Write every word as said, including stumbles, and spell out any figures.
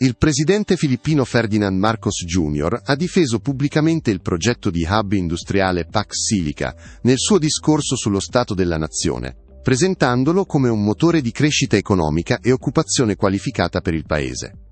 Il presidente filippino Ferdinand Marcos Junior ha difeso pubblicamente il progetto di hub industriale Pax Silica nel suo discorso sullo stato della nazione, presentandolo come un motore di crescita economica e occupazione qualificata per il paese.